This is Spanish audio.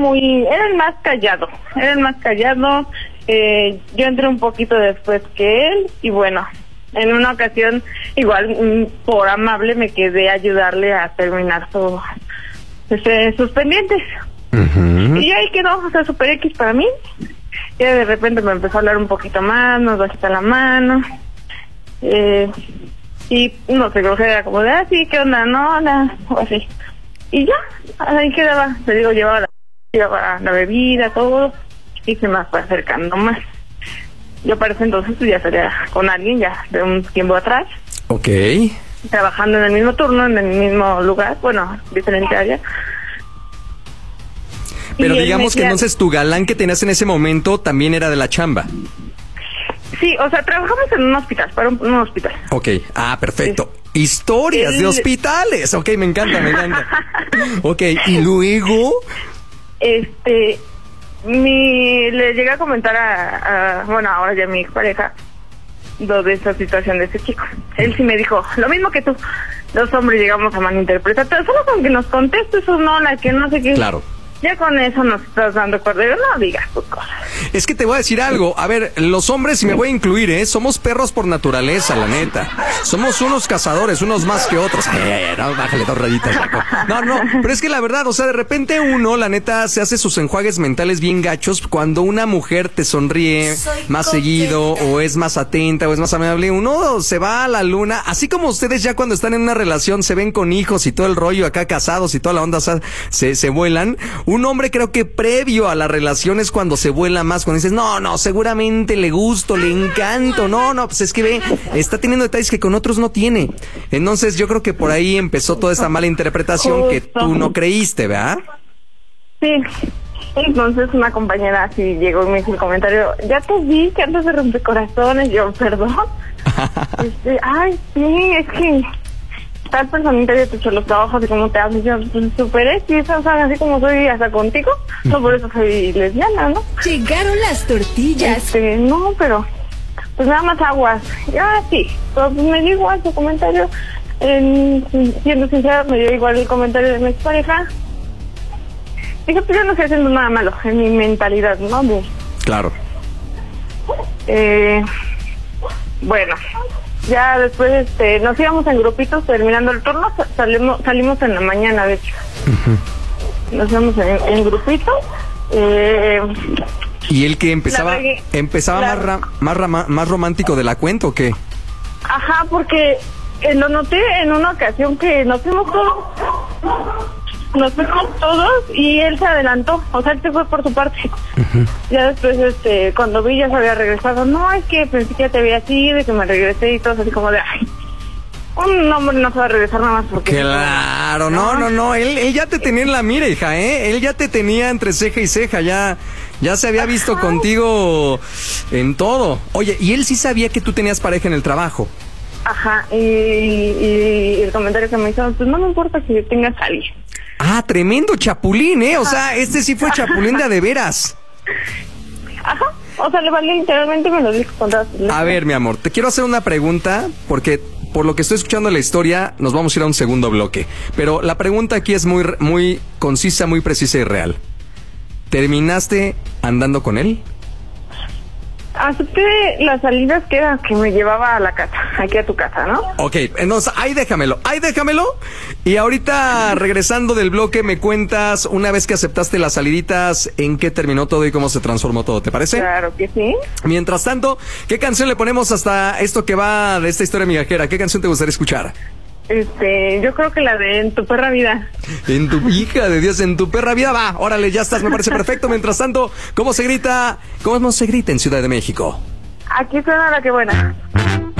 era el más callado, yo entré un poquito después que él, y bueno, en una ocasión, igual, por amable, me quedé a ayudarle a terminar sus pendientes. Uh-huh. Y ahí quedó, o sea, super X para mí. Y de repente me empezó a hablar un poquito más, nos bajita la mano, y no sé, creo que era como de, sí, ¿qué onda? No, nada, o así. Y ya, ahí quedaba, te digo, llevaba la bebida, todo, y se me fue acercando más. Yo para ese entonces pues, ya salía con alguien ya de un tiempo atrás. Ok. Trabajando en el mismo turno, en el mismo lugar, bueno, diferente área. Pero y digamos que entonces tu galán que tenías en ese momento también era de la chamba. Sí, o sea, trabajamos en un hospital, para un hospital. Ok, perfecto. Historias de hospitales. Ok, me encanta. Ok, y luego... le llegué a comentar bueno, ahora ya mi expareja, de esa situación de ese chico. Él sí me dijo, lo mismo que tú, los hombres llegamos a malinterpretar, pero solo con que nos contestes o no, la que no sé qué. Claro. Ya con eso nos estás dando cordero, no digas tus cosas. Es que te voy a decir algo, a ver, los hombres, y me voy a incluir, somos perros por naturaleza, la neta. Somos unos cazadores, unos más que otros. No, bájale 2 rayitas, Jaco. No, pero es que la verdad, o sea, de repente uno, la neta, se hace sus enjuagues mentales bien gachos cuando una mujer te sonríe más seguido, o es más atenta, o es más amable. Uno se va a la luna, así como ustedes ya cuando están en una relación se ven con hijos y todo el rollo acá casados y toda la onda, o sea, se vuelan. Un hombre creo que previo a la relación es cuando se vuela más, cuando dices, no, seguramente le gusto, le encanto, no, pues es que ve, está teniendo detalles que con otros no tiene. Entonces yo creo que por ahí empezó toda esta mala interpretación que tú no creíste, ¿verdad? Sí, entonces una compañera así llegó y me hizo el comentario, ya te vi que andas de rompecorazones, yo, perdón. Ay, sí, es que... tal personita ya te echó los trabajos y cómo te hablas, yo superé, y eso, o sea, así como soy hasta contigo, no por eso soy lesbiana, ¿no? Llegaron las tortillas. No, pero pues nada más aguas. Ya sí, pero pues me dio igual su comentario, siendo sincera, me dio igual el comentario de mi expareja. Dije, pues yo no estoy haciendo nada malo en mi mentalidad, ¿no? Claro. Bueno, ya después nos íbamos en grupitos terminando el turno, salimos en la mañana, de hecho. Uh-huh. Nos íbamos en grupitos. ¿Y él que empezaba más romántico de la cuenta o qué? Ajá, porque lo noté en una ocasión que nos fuimos todos y él se adelantó, o sea, él se fue por su parte. Uh-huh. Ya después, cuando vi ya se había regresado, no, es que pensé que ya te había sido y que me regresé y todo así como de, ay, un hombre no se va a regresar nada más porque... Claro, no, él ya te tenía en la mira, hija, él ya te tenía entre ceja y ceja, ya se había visto contigo en todo. Oye, ¿y él sí sabía que tú tenías pareja en el trabajo? Ajá, y el comentario que me hizo, pues no me importa que tengas a alguien. Ah, tremendo chapulín, o sea, sí fue chapulín de veras. Ajá, o sea, le valió literalmente, me lo dijo con todas. A ver, mi amor, te quiero hacer una pregunta, porque por lo que estoy escuchando la historia, nos vamos a ir a un segundo bloque. Pero la pregunta aquí es muy, muy concisa, muy precisa y real. ¿Terminaste andando con él? Acepté las salidas que me llevaba a la casa, aquí a tu casa, ¿no? Ok, entonces ahí déjamelo. Y ahorita, regresando del bloque, me cuentas, una vez que aceptaste las saliditas, en qué terminó todo y cómo se transformó todo, ¿te parece? Claro que sí. Mientras tanto, ¿qué canción le ponemos hasta esto que va de esta historia migajera? ¿Qué canción te gustaría escuchar? Yo creo que la de En tu perra vida. En tu hija de Dios, En tu perra vida, va, órale, ya estás, me parece perfecto. Mientras tanto, ¿cómo se grita en Ciudad de México? Aquí suena La Que Buena.